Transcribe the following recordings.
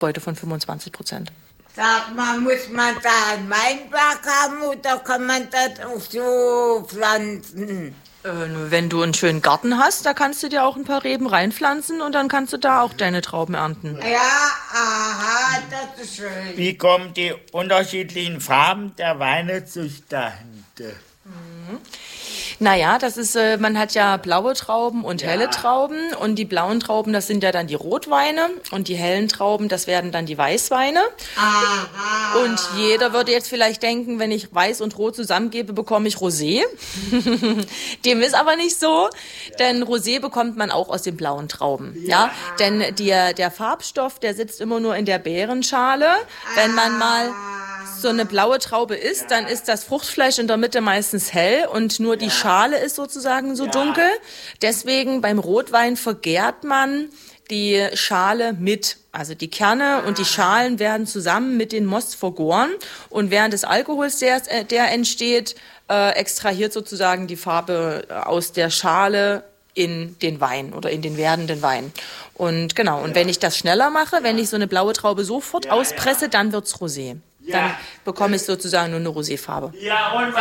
Beute von 25%. Sag mal, muss man da einen Weinberg haben oder kann man das auch so pflanzen? Wenn du einen schönen Garten hast, da kannst du dir auch ein paar Reben reinpflanzen und dann kannst du da auch deine Trauben ernten. Ja, aha, das ist schön. Wie kommen die unterschiedlichen Farben der Weine zustande? Naja, das ist, man hat ja blaue Trauben und helle Trauben und die blauen Trauben, das sind ja dann die Rotweine und die hellen Trauben, das werden dann die Weißweine. Aha. Und jeder würde jetzt vielleicht denken, wenn ich Weiß und Rot zusammengebe, bekomme ich Rosé. Dem ist aber nicht so, denn Rosé bekommt man auch aus den blauen Trauben. Ja, denn der Farbstoff, der sitzt immer nur in der Beerenschale. Wenn man mal so eine blaue Traube isst, dann ist das Fruchtfleisch in der Mitte meistens hell und nur die Schale ist sozusagen so dunkel. Deswegen beim Rotwein vergärt man die Schale mit. Also die Kerne und die Schalen werden zusammen mit den Most vergoren und während des Alkohols, der entsteht, extrahiert sozusagen die Farbe aus der Schale in den Wein oder in den werdenden Wein. Und genau, und wenn ich das schneller mache, wenn ich so eine blaue Traube sofort auspresse, dann wird's Rosé. Dann bekomme ich sozusagen nur eine Roséfarbe. Ja, und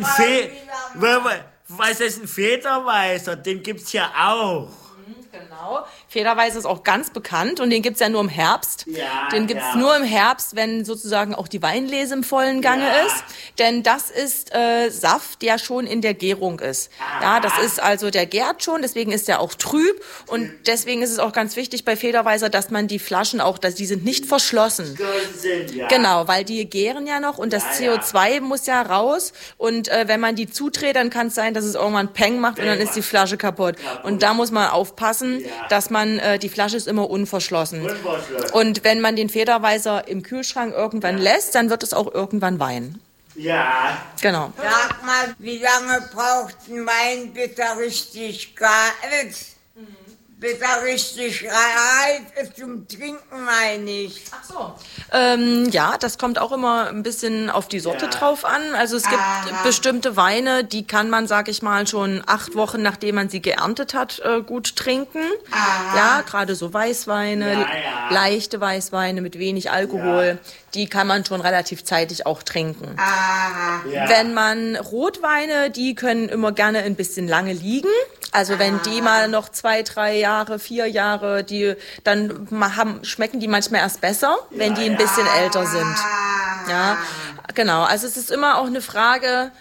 was ist ein Federweißer? Den gibt's ja auch. Genau. Federweiß ist auch ganz bekannt und den gibt's ja nur im Herbst. Ja, den gibt's nur im Herbst, wenn sozusagen auch die Weinlese im vollen Gange ist. Denn das ist Saft, der schon in der Gärung ist. Ja, das ist also, der gärt schon, deswegen ist der auch trüb. Und deswegen ist es auch ganz wichtig bei Federweißer, dass man die Flaschen auch, dass die sind nicht verschlossen. Genau, weil die gären ja noch und das CO2 muss ja raus. Und wenn man die zudreht, dann kann es sein, dass es irgendwann Peng macht und dann ist die Flasche kaputt. Und da muss man aufpassen, dass man, die Flasche ist immer unverschlossen. Und wenn man den Federweißer im Kühlschrank irgendwann lässt, dann wird es auch irgendwann Wein. Ja. Genau. Sag mal, wie lange braucht ein Wein, bis er richtig gar ist? Bis er richtig reif ist zum Trinken, meine ich. Ach so. Ja, das kommt auch immer ein bisschen auf die Sorte drauf an. Also es gibt bestimmte Weine, die kann man, sag ich mal, schon 8 Wochen, nachdem man sie geerntet hat, gut trinken. Ja, gerade so Weißweine, leichte Weißweine mit wenig Alkohol, die kann man schon relativ zeitig auch trinken. Wenn man Rotweine, die können immer gerne ein bisschen lange liegen. Also wenn die mal noch 2, 3 Jahre, 4 Jahre, dann schmecken die manchmal erst besser, wenn die ein bisschen älter sind. Ja, genau. Also es ist immer auch eine Frage,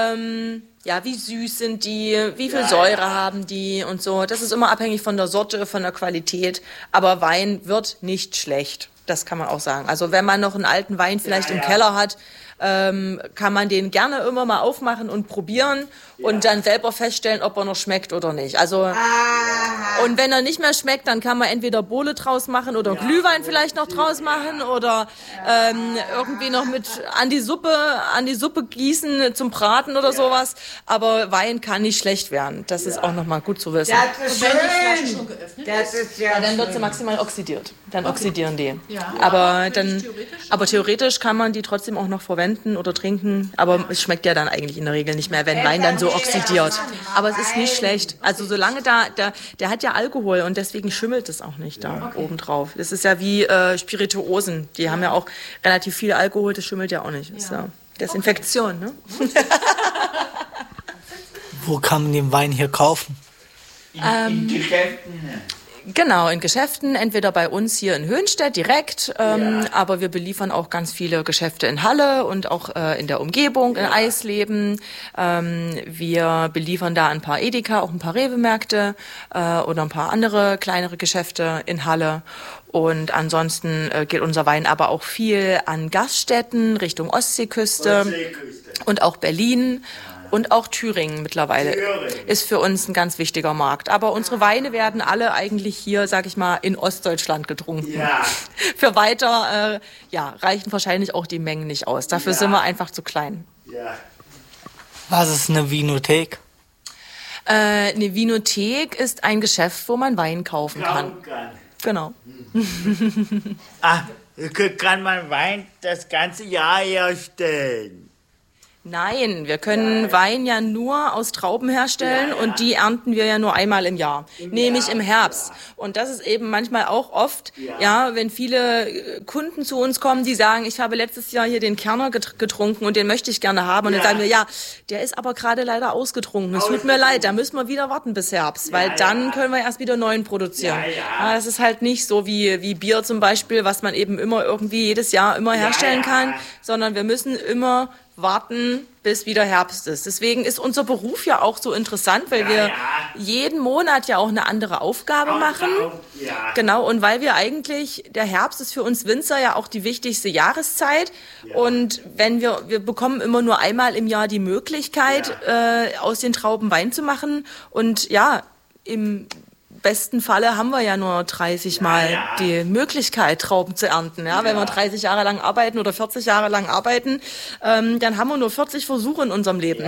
wie süß sind die, wie viel Säure haben die und so. Das ist immer abhängig von der Sorte, von der Qualität. Aber Wein wird nicht schlecht. Das kann man auch sagen. Also wenn man noch einen alten Wein vielleicht im Keller hat, kann man den gerne immer mal aufmachen und probieren und dann selber feststellen, ob er noch schmeckt oder nicht. Also und wenn er nicht mehr schmeckt, dann kann man entweder Bowle draus machen oder Glühwein vielleicht noch draus machen oder irgendwie noch mit an die Suppe gießen zum Braten oder sowas. Aber Wein kann nicht schlecht werden. Das ist auch noch mal gut zu wissen. Das ist Wenn die Flasche schön. schon geöffnet Das ist ja Dann wird sie schön. maximal oxidiert. Dann oxidieren die. Ja. Aber theoretisch kann man die trotzdem auch noch verwenden oder trinken. Aber es schmeckt ja dann eigentlich in der Regel nicht mehr, wenn Wein dann so oxidiert. Aber es ist nicht schlecht. Also solange der hat ja Alkohol und deswegen schimmelt es auch nicht da oben drauf. Das ist ja wie Spirituosen. Die haben ja auch relativ viel Alkohol, das schimmelt ja auch nicht. Das ist ja Desinfektion, ne? Wo kann man den Wein hier kaufen? In Geschäften. Genau, in Geschäften, entweder bei uns hier in Höhnstedt direkt, aber wir beliefern auch ganz viele Geschäfte in Halle und auch in der Umgebung, in Eisleben. Wir beliefern da ein paar Edeka, auch ein paar Rewe-Märkte oder ein paar andere kleinere Geschäfte in Halle. Und ansonsten geht unser Wein aber auch viel an Gaststätten Richtung Ostseeküste und auch Berlin. Und auch Thüringen mittlerweile ist für uns ein ganz wichtiger Markt. Aber unsere Weine werden alle eigentlich hier, sag ich mal, in Ostdeutschland getrunken. Ja. Für weiter, reichen wahrscheinlich auch die Mengen nicht aus. Dafür sind wir einfach zu klein. Ja. Was ist eine Vinothek? Eine Vinothek ist ein Geschäft, wo man Wein kaufen kann. Genau. Kann man Wein das ganze Jahr herstellen? Nein, wir können Wein ja nur aus Trauben herstellen und die ernten wir ja nur einmal im Jahr, nämlich im Herbst. Und das ist eben manchmal auch oft, wenn viele Kunden zu uns kommen, die sagen, ich habe letztes Jahr hier den Kerner getrunken und den möchte ich gerne haben. Und dann sagen wir, der ist aber gerade leider ausgetrunken. Es tut mir leid, da müssen wir wieder warten bis Herbst, weil dann können wir erst wieder neuen produzieren. Ja, das ist halt nicht so wie Bier zum Beispiel, was man eben immer irgendwie jedes Jahr immer herstellen kann, sondern wir müssen immer warten, bis wieder Herbst ist. Deswegen ist unser Beruf ja auch so interessant, weil wir jeden Monat ja auch eine andere Aufgabe machen. Genau, und weil wir eigentlich, der Herbst ist für uns Winzer ja auch die wichtigste Jahreszeit. Und wenn wir bekommen immer nur einmal im Jahr die Möglichkeit, aus den Trauben Wein zu machen. Und im besten Falle haben wir ja nur 30 Mal die Möglichkeit, Trauben zu ernten. Ja? Wenn wir 30 Jahre lang arbeiten oder 40 Jahre lang arbeiten, dann haben wir nur 40 Versuche in unserem Leben.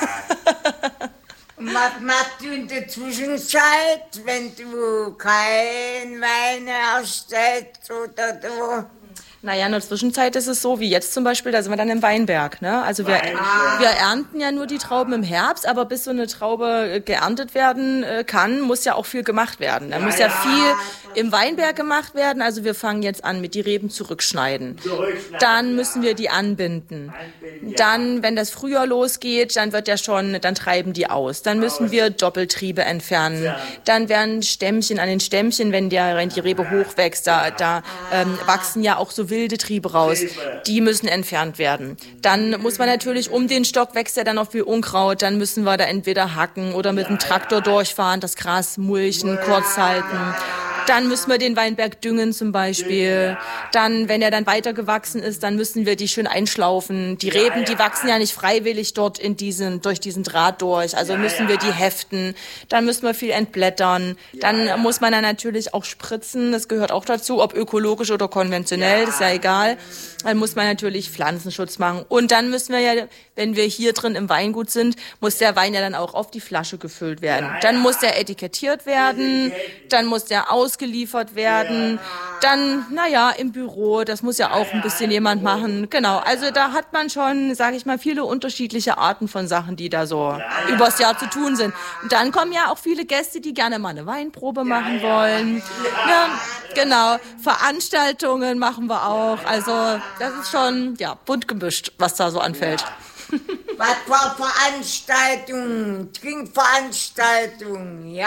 Und was machst du in der Zwischenzeit, wenn du kein Wein herstellst oder so? Naja, in der Zwischenzeit ist es so, wie jetzt zum Beispiel, da sind wir dann im Weinberg. Ne? Also wir ernten ja nur die Trauben im Herbst, aber bis so eine Traube geerntet werden kann, muss ja auch viel gemacht werden. Da muss ja viel im Weinberg gemacht werden. Also wir fangen jetzt an mit die Reben zurückschneiden. Dann müssen wir die anbinden. Dann, wenn das Frühjahr losgeht, dann treiben die aus. Dann müssen wir Doppeltriebe entfernen. Dann werden Stämmchen an den Stämmchen, wenn die Rebe hochwächst, da wachsen ja auch so wilde Triebe raus. Die müssen entfernt werden. Dann muss man natürlich, um den Stock wächst ja dann noch viel Unkraut, dann müssen wir da entweder hacken oder mit dem Traktor durchfahren, das Gras mulchen, kurz halten. Dann müssen wir den Weinberg düngen zum Beispiel. Dann, wenn er dann weiter gewachsen ist, dann müssen wir die schön einschlaufen. Die Reben, die wachsen ja nicht freiwillig dort durch diesen Draht durch. Also müssen wir die heften. Dann müssen wir viel entblättern. Dann muss man dann natürlich auch spritzen. Das gehört auch dazu, ob ökologisch oder konventionell, ist ja egal. Dann muss man natürlich Pflanzenschutz machen. Und dann müssen wir ja, wenn wir hier drin im Weingut sind, muss der Wein ja dann auch auf die Flasche gefüllt werden. Dann muss der etikettiert werden. Dann muss der ausgeliefert werden. Dann, im Büro, das muss ja auch ein bisschen jemand machen. Genau, also da hat man schon, sage ich mal, viele unterschiedliche Arten von Sachen, die da so übers Jahr zu tun sind. Und dann kommen ja auch viele Gäste, die gerne mal eine Weinprobe machen wollen. Ja, genau, Veranstaltungen machen wir auch. Also das ist schon, bunt gemischt, was da so anfällt. Was für Veranstaltungen, Trinkveranstaltungen,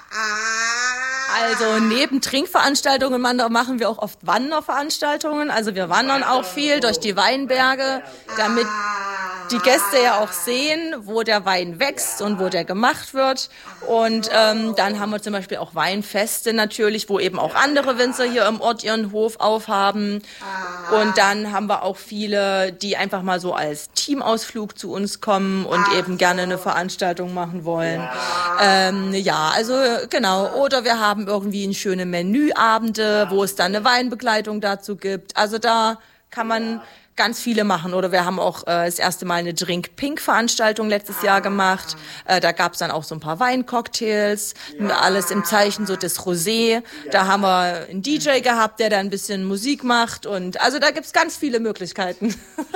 Also neben Trinkveranstaltungen machen wir auch oft Wanderveranstaltungen. Also wir wandern auch viel durch die Weinberge, damit die Gäste ja auch sehen, wo der Wein wächst und wo der gemacht wird. Und dann haben wir zum Beispiel auch Weinfeste natürlich, wo eben auch andere Winzer hier im Ort ihren Hof aufhaben. Und dann haben wir auch viele, die einfach mal so als Teamausflug zu uns kommen und eben gerne eine Veranstaltung machen wollen. Also genau. Oder wir haben irgendwie schöne Menüabende, wo es dann eine Weinbegleitung dazu gibt. Also da kann man ganz viele machen. Oder wir haben auch das erste Mal eine Drink-Pink-Veranstaltung letztes Jahr gemacht. Da gab es dann auch so ein paar Weincocktails, alles im Zeichen so des Rosé. Da haben wir einen DJ gehabt, der da ein bisschen Musik macht. Und also da gibt's ganz viele Möglichkeiten.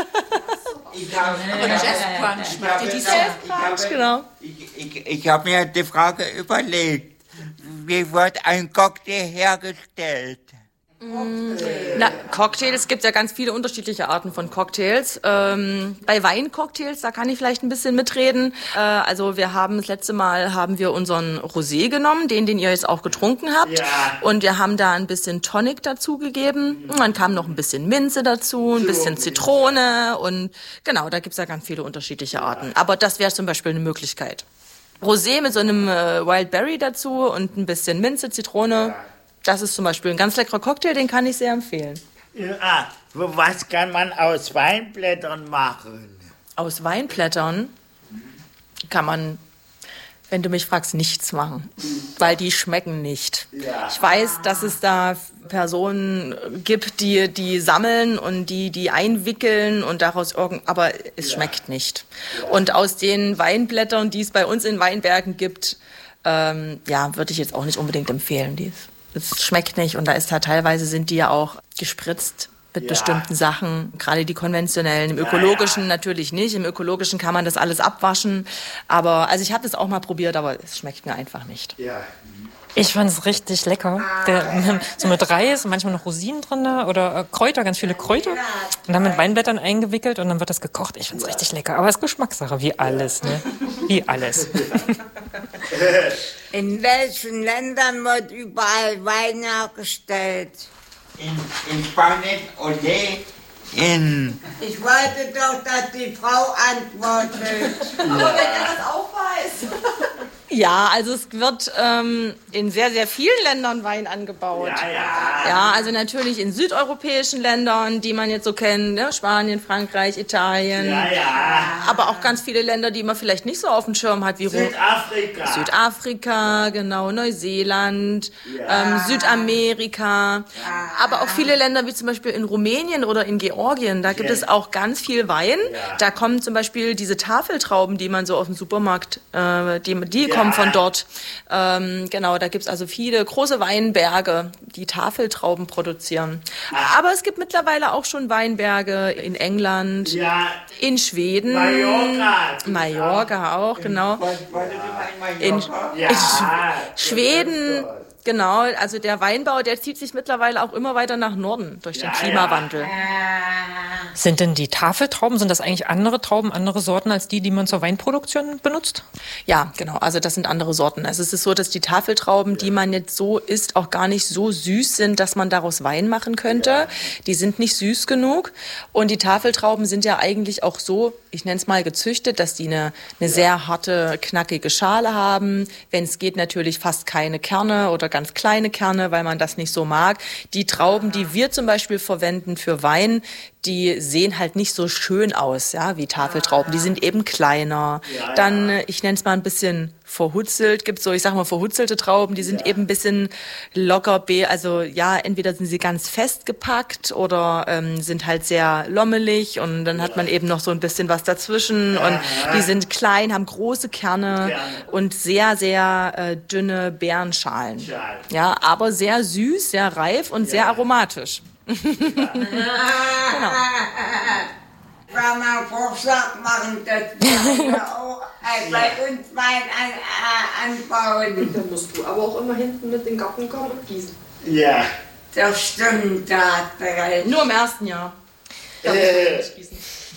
Ich habe mir die Frage überlegt, wie wird ein Cocktail hergestellt? Cocktails, gibt ja ganz viele unterschiedliche Arten von Cocktails. Bei Weincocktails, da kann ich vielleicht ein bisschen mitreden. Also das letzte Mal haben wir unseren Rosé genommen, den ihr jetzt auch getrunken habt. Ja. Und wir haben da ein bisschen Tonic dazugegeben. Dann kam noch ein bisschen Minze dazu, ein bisschen Zitrone und genau, da gibt's ja ganz viele unterschiedliche Arten. Aber das wäre zum Beispiel eine Möglichkeit. Rosé mit so einem Wild Berry dazu und ein bisschen Minze, Zitrone. Ja. Das ist zum Beispiel ein ganz leckerer Cocktail, den kann ich sehr empfehlen. Was kann man aus Weinblättern machen? Aus Weinblättern kann man, wenn du mich fragst, nichts machen, weil die schmecken nicht. Ja. Ich weiß, dass es da Personen gibt, die sammeln und die einwickeln und daraus aber es schmeckt nicht. Ja. Und aus den Weinblättern, die es bei uns in Weinbergen gibt, würde ich jetzt auch nicht unbedingt empfehlen. Es schmeckt nicht und teilweise sind die ja auch gespritzt mit bestimmten Sachen, gerade die konventionellen. Im ökologischen natürlich nicht. Im ökologischen kann man das alles abwaschen. Aber also ich habe das auch mal probiert, aber es schmeckt mir einfach nicht. Ja. Ich fand es richtig lecker. So mit Reis, manchmal noch Rosinen drin oder Kräuter, ganz viele Kräuter. Und dann mit Weinblättern eingewickelt und dann wird das gekocht. Ich finde es richtig lecker. Aber es ist Geschmackssache, wie alles, ne? Wie alles. In welchen Ländern wird überall Wein hergestellt? In Spanien, Olé, Ich wollte doch, dass die Frau antwortet. Aber wenn er das auch weiß. Ja, also es wird in sehr, sehr vielen Ländern Wein angebaut. Ja, also natürlich in südeuropäischen Ländern, die man jetzt so kennt, ne? Spanien, Frankreich, Italien. Aber auch ganz viele Länder, die man vielleicht nicht so auf dem Schirm hat, wie Südafrika, genau, Neuseeland, Südamerika. Aber auch viele Länder wie zum Beispiel in Rumänien oder in Georgien, da gibt es auch ganz viel Wein. Da kommen zum Beispiel diese Tafeltrauben, die man so auf dem Supermarkt, die kommen von dort. Genau, da gibt es also viele große Weinberge, die Tafeltrauben produzieren. Aber es gibt mittlerweile auch schon Weinberge in England, in Schweden, Mallorca auch, genau. In Schweden. Genau, also der Weinbau, der zieht sich mittlerweile auch immer weiter nach Norden durch den Klimawandel. Sind denn die Tafeltrauben, sind das eigentlich andere Trauben, andere Sorten als die man zur Weinproduktion benutzt? Ja, genau, also das sind andere Sorten. Also es ist so, dass die Tafeltrauben, die man jetzt so isst, auch gar nicht so süß sind, dass man daraus Wein machen könnte. Die sind nicht süß genug. Und die Tafeltrauben sind ja eigentlich auch so, ich nenne es mal gezüchtet, dass die eine sehr harte, knackige Schale haben. Wenn es geht, natürlich fast keine Kerne oder ganz kleine Kerne, weil man das nicht so mag. Die Trauben, die wir zum Beispiel verwenden für Wein, die sehen halt nicht so schön aus, ja, wie Tafeltrauben. Die sind eben kleiner. Dann, ich nenne es mal ein bisschen verhutzelt. Gibt so, ich sag mal, verhutzelte Trauben, die sind eben ein bisschen locker, also ja, entweder sind sie ganz festgepackt oder sind halt sehr lommelig und dann hat man eben noch so ein bisschen was dazwischen und die sind klein, haben große Kerne und sehr, sehr dünne Beerenschalen. Ja, aber sehr süß, sehr reif und sehr aromatisch. Genau. Kann man Vorschlag machen, dass wir auch bei uns Wein anbauen. Dann musst du aber auch immer hinten mit den Garten kommen und gießen. Ja. Das stimmt, da hast du recht. Nur im ersten Jahr. Da muss man nicht gießen.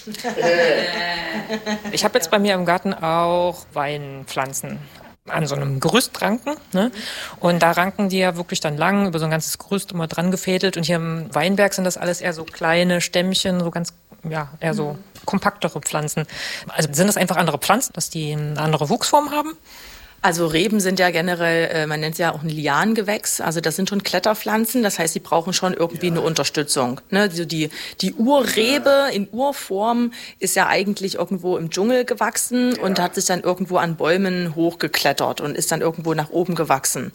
Ich habe jetzt bei mir im Garten auch Weinpflanzen an so einem Gerüst ranken, ne? Und da ranken die ja wirklich dann lang über so ein ganzes Gerüst immer dran gefädelt und hier im Weinberg sind das alles eher so kleine Stämmchen, so ganz, ja, eher so kompaktere Pflanzen. Also sind das einfach andere Pflanzen, dass die eine andere Wuchsform haben? Also Reben sind ja generell, man nennt es ja auch ein Liangewächs, also das sind schon Kletterpflanzen, das heißt, die brauchen schon irgendwie eine Unterstützung. Ne? Also die Urrebe in Urform ist ja eigentlich irgendwo im Dschungel gewachsen und hat sich dann irgendwo an Bäumen hochgeklettert und ist dann irgendwo nach oben gewachsen.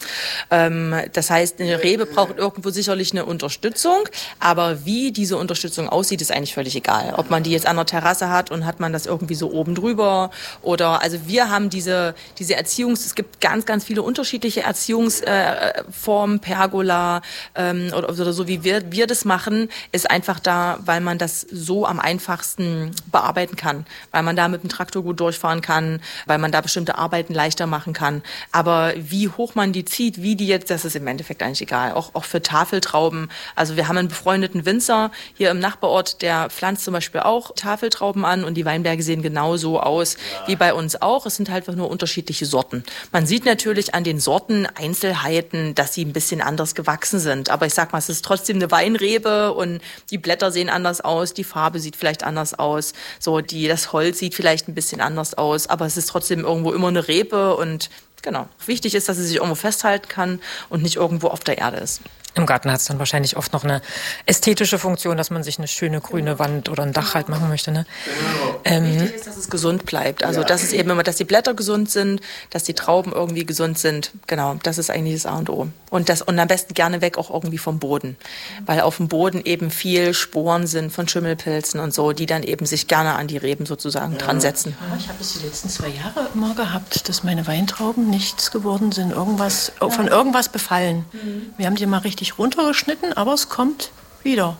Das heißt, eine Rebe braucht irgendwo sicherlich eine Unterstützung, aber wie diese Unterstützung aussieht, ist eigentlich völlig egal. Ob man die jetzt an der Terrasse hat und hat man das irgendwie so oben drüber oder, also wir haben diese es gibt ganz, ganz viele unterschiedliche Erziehungsformen, Pergola oder so, wie wir das machen, ist einfach da, weil man das so am einfachsten bearbeiten kann, weil man da mit dem Traktor gut durchfahren kann, weil man da bestimmte Arbeiten leichter machen kann. Aber wie hoch man die zieht, wie die jetzt, das ist im Endeffekt eigentlich egal. Auch für Tafeltrauben. Also wir haben einen befreundeten Winzer hier im Nachbarort, der pflanzt zum Beispiel auch Tafeltrauben an und die Weinberge sehen genauso aus wie bei uns auch. Es sind halt einfach nur unterschiedliche Sorten. Man sieht natürlich an den Sorten Einzelheiten, dass sie ein bisschen anders gewachsen sind. Aber ich sag mal, es ist trotzdem eine Weinrebe und die Blätter sehen anders aus, die Farbe sieht vielleicht anders aus, das Holz sieht vielleicht ein bisschen anders aus, aber es ist trotzdem irgendwo immer eine Rebe und genau. Wichtig ist, dass sie sich irgendwo festhalten kann und nicht irgendwo auf der Erde ist. Im Garten hat es dann wahrscheinlich oft noch eine ästhetische Funktion, dass man sich eine schöne grüne Wand oder ein Dach halt machen möchte. Ne? Wichtig ist, dass es gesund bleibt. Also das ist eben immer, dass die Blätter gesund sind, dass die Trauben irgendwie gesund sind. Genau, das ist eigentlich das A und O. Und am besten gerne weg auch irgendwie vom Boden. Weil auf dem Boden eben viel Sporen sind von Schimmelpilzen und so, die dann eben sich gerne an die Reben sozusagen dran setzen. Ja, ich habe es die letzten 2 Jahre immer gehabt, dass meine Weintrauben nichts geworden sind, von irgendwas befallen. Wir haben die mal richtig runtergeschnitten, aber es kommt wieder.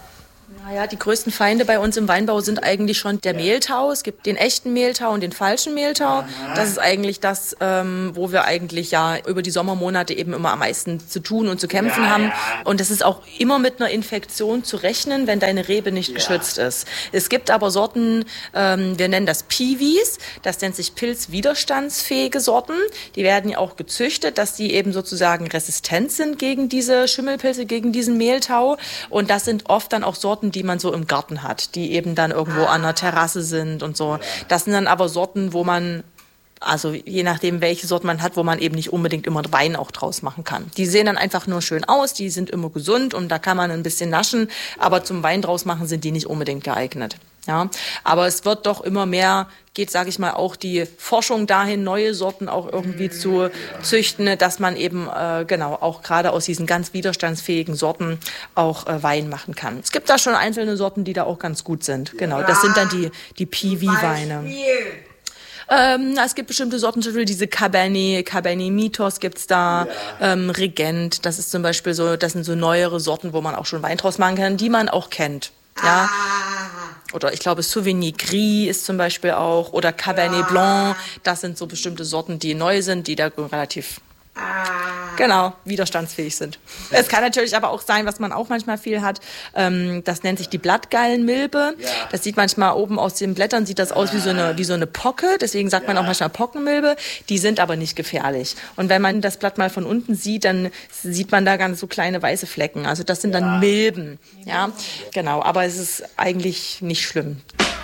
Naja, die größten Feinde bei uns im Weinbau sind eigentlich schon der Mehltau. Es gibt den echten Mehltau und den falschen Mehltau. Das ist eigentlich das, wo wir eigentlich ja über die Sommermonate eben immer am meisten zu tun und zu kämpfen haben. Und es ist auch immer mit einer Infektion zu rechnen, wenn deine Rebe nicht geschützt ist. Es gibt aber Sorten, wir nennen das Piwis, das nennt sich pilzwiderstandsfähige Sorten. Die werden ja auch gezüchtet, dass die eben sozusagen resistent sind gegen diese Schimmelpilze, gegen diesen Mehltau. Und das sind oft dann auch Sorten, die man so im Garten hat, die eben dann irgendwo an der Terrasse sind und so. Das sind dann aber Sorten, wo man, also je nachdem, welche Sorten man hat, wo man eben nicht unbedingt immer Wein auch draus machen kann. Die sehen dann einfach nur schön aus, die sind immer gesund und da kann man ein bisschen naschen, aber zum Wein draus machen sind die nicht unbedingt geeignet. Ja, aber es wird doch immer mehr, geht, sage ich mal, auch die Forschung dahin, neue Sorten auch irgendwie zu züchten, dass man eben genau auch gerade aus diesen ganz widerstandsfähigen Sorten auch Wein machen kann. Es gibt da schon einzelne Sorten, die da auch ganz gut sind. Genau, das sind dann die Piwi-Weine. Es gibt bestimmte Sorten, zum Beispiel diese Cabernet Mythos gibt's da, Regent, das ist zum Beispiel so, das sind so neuere Sorten, wo man auch schon Wein draus machen kann, die man auch kennt. Ja. Oder ich glaube Sauvignon Gris ist zum Beispiel auch, oder Cabernet Blanc, das sind so bestimmte Sorten, die neu sind, die da relativ genau widerstandsfähig sind. Es kann natürlich aber auch sein, was man auch manchmal viel hat, das nennt sich die Blattgallenmilbe. Das sieht manchmal oben aus den Blättern, sieht das aus wie so eine Pocke, deswegen sagt man auch manchmal Pockenmilbe. Die sind aber nicht gefährlich. Und wenn man das Blatt mal von unten sieht, dann sieht man da ganz so kleine weiße Flecken. Also das sind dann Milben. Ja, genau, aber es ist eigentlich nicht schlimm.